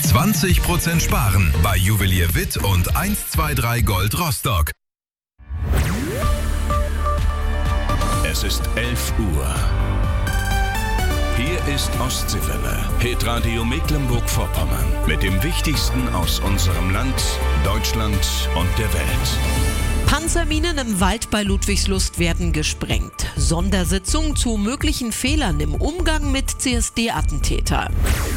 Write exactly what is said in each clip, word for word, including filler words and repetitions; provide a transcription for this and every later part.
zwanzig Prozent sparen bei Juwelier Witt und eins zwei drei Gold Rostock. Es ist elf Uhr. Hier ist Ostseewelle, Hitradio Mecklenburg-Vorpommern mit dem Wichtigsten aus unserem Land, Deutschland und der Welt. Panzerminen im Wald bei Ludwigslust werden gesprengt. Sondersitzung zu möglichen Fehlern im Umgang mit C S D-Attentätern.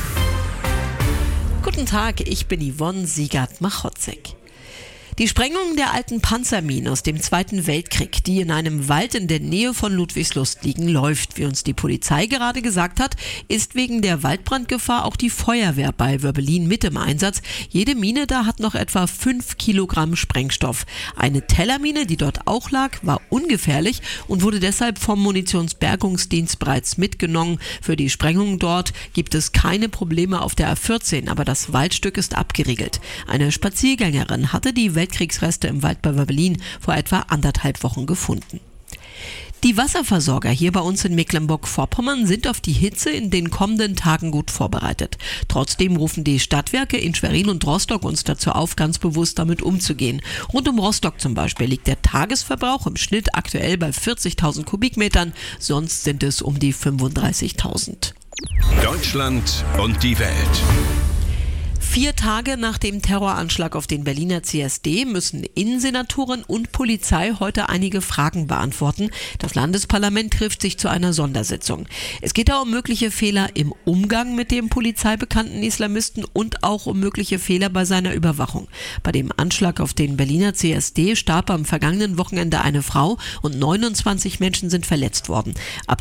Guten Tag, ich bin Yvonne Siegert-Machotzek. Die Sprengung der alten Panzerminen aus dem Zweiten Weltkrieg, die in einem Wald in der Nähe von Ludwigslust liegen, läuft. Wie uns die Polizei gerade gesagt hat, ist wegen der Waldbrandgefahr auch die Feuerwehr bei Wörbelin mit im Einsatz. Jede Mine da hat noch etwa fünf Kilogramm Sprengstoff. Eine Tellermine, die dort auch lag, war ungefährlich und wurde deshalb vom Munitionsbergungsdienst bereits mitgenommen. Für die Sprengung dort gibt es keine Probleme auf der A vierzehn, aber das Waldstück ist abgeriegelt. Eine Spaziergängerin hatte die Weltkriegsreste im Wald bei Wörbelin vor etwa anderthalb Wochen gefunden. Die Wasserversorger hier bei uns in Mecklenburg-Vorpommern sind auf die Hitze in den kommenden Tagen gut vorbereitet. Trotzdem rufen die Stadtwerke in Schwerin und Rostock uns dazu auf, ganz bewusst damit umzugehen. Rund um Rostock zum Beispiel liegt der Tagesverbrauch im Schnitt aktuell bei vierzigtausend Kubikmetern, sonst sind es um die fünfunddreißigtausend. Deutschland und die Welt. Vier Tage nach dem Terroranschlag auf den Berliner C S D müssen Innensenatoren und Polizei heute einige Fragen beantworten. Das Landesparlament trifft sich zu einer Sondersitzung. Es geht da um mögliche Fehler im Umgang mit dem polizeibekannten Islamisten und auch um mögliche Fehler bei seiner Überwachung. Bei dem Anschlag auf den Berliner C S D starb am vergangenen Wochenende eine Frau und neunundzwanzig Menschen sind verletzt worden. Ab